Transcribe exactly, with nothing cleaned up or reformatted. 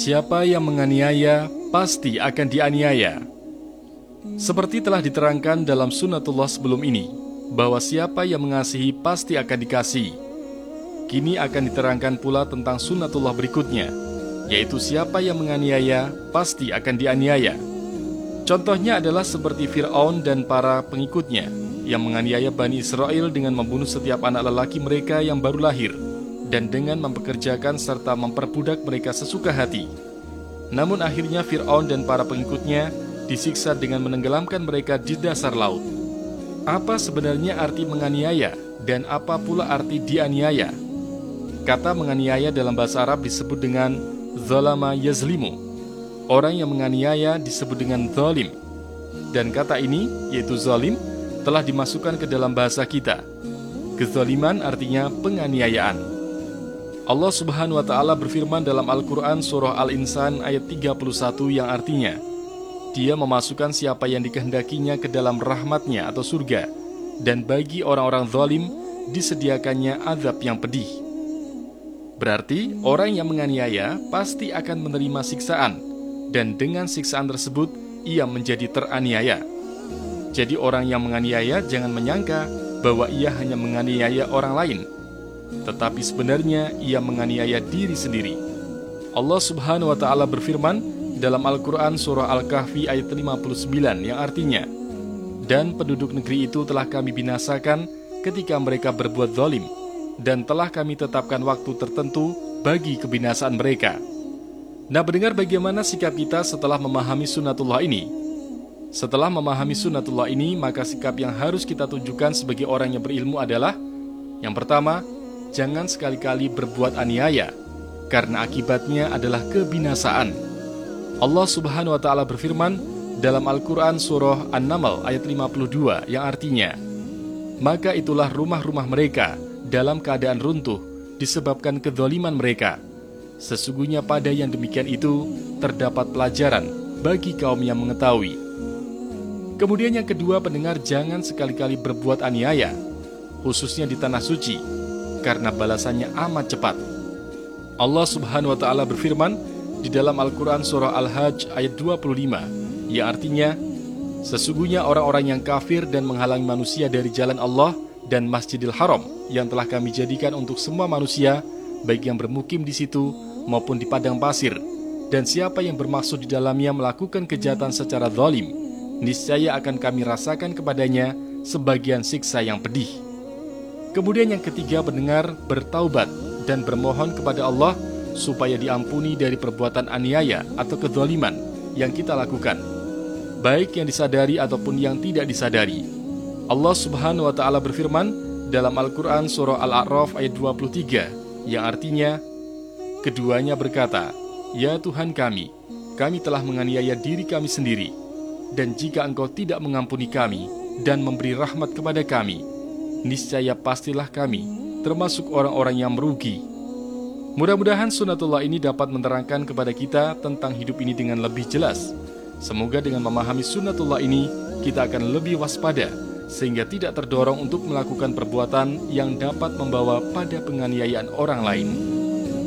Siapa yang menganiaya, pasti akan dianiaya. Seperti telah diterangkan dalam sunnatullah sebelum ini, bahwa siapa yang mengasihi pasti akan dikasihi. Kini akan diterangkan pula tentang sunnatullah berikutnya, yaitu siapa yang menganiaya, pasti akan dianiaya. Contohnya adalah seperti Fir'aun dan para pengikutnya, yang menganiaya Bani Israel dengan membunuh setiap anak lelaki mereka yang baru lahir, dan dengan mempekerjakan serta memperbudak mereka sesuka hati. Namun akhirnya Fir'aun dan para pengikutnya disiksa dengan menenggelamkan mereka di dasar laut. Apa sebenarnya arti menganiaya dan apa pula arti dianiaya? Kata menganiaya dalam bahasa Arab disebut dengan zalama yazlimu. Orang yang menganiaya disebut dengan zalim. Dan kata ini, yaitu zalim, telah dimasukkan ke dalam bahasa kita. Kezaliman artinya penganiayaan. Allah Subhanahu wa Ta'ala berfirman dalam Al-Quran Surah Al-Insan ayat tiga puluh satu yang artinya, Dia memasukkan siapa yang dikehendakinya ke dalam rahmatnya atau surga, dan bagi orang-orang zalim disediakannya azab yang pedih. Berarti orang yang menganiaya pasti akan menerima siksaan, dan dengan siksaan tersebut ia menjadi teraniaya. Jadi orang yang menganiaya jangan menyangka bahwa ia hanya menganiaya orang lain, tetapi sebenarnya ia menganiaya diri sendiri. Allah Subhanahu wa Ta'ala berfirman dalam Al-Quran Surah Al-Kahfi ayat lima puluh sembilan yang artinya, dan penduduk negeri itu telah kami binasakan ketika mereka berbuat zalim, dan telah kami tetapkan waktu tertentu bagi kebinasaan mereka. Nah, mendengar bagaimana sikap kita setelah memahami sunnatullah ini? Setelah memahami sunnatullah ini, maka sikap yang harus kita tunjukkan sebagai orang yang berilmu adalah, yang pertama, jangan sekali-kali berbuat aniaya, karena akibatnya adalah kebinasaan. Allah Subhanahu wa Ta'ala berfirman dalam Al-Quran Surah An-Naml ayat lima puluh dua yang artinya, maka itulah rumah-rumah mereka dalam keadaan runtuh disebabkan kezaliman mereka. Sesungguhnya pada yang demikian itu terdapat pelajaran bagi kaum yang mengetahui. Kemudian yang kedua, pendengar jangan sekali-kali berbuat aniaya, khususnya di tanah suci, karena balasannya amat cepat. Allah Subhanahu wa Ta'ala berfirman di dalam Al-Quran Surah Al-Hajj ayat dua puluh lima, yang artinya, sesungguhnya orang-orang yang kafir dan menghalangi manusia dari jalan Allah dan Masjidil Haram yang telah kami jadikan untuk semua manusia, baik yang bermukim di situ maupun di padang pasir, dan siapa yang bermaksud di dalamnya melakukan kejahatan secara zalim, niscaya akan kami rasakan kepadanya sebagian siksa yang pedih. Kemudian yang ketiga, pendengar, bertaubat dan bermohon kepada Allah supaya diampuni dari perbuatan aniaya atau kezaliman yang kita lakukan, baik yang disadari ataupun yang tidak disadari. Allah Subhanahu wa Ta'ala berfirman dalam Al-Quran Surah Al-A'raf ayat dua puluh tiga, yang artinya, keduanya berkata, ya Tuhan kami, kami telah menganiaya diri kami sendiri, dan jika Engkau tidak mengampuni kami dan memberi rahmat kepada kami, niscaya pastilah kami termasuk orang-orang yang merugi. Mudah-mudahan sunnatullah ini dapat menerangkan kepada kita tentang hidup ini dengan lebih jelas. Semoga dengan memahami sunnatullah ini, kita akan lebih waspada, sehingga tidak terdorong untuk melakukan perbuatan yang dapat membawa pada penganiayaan orang lain.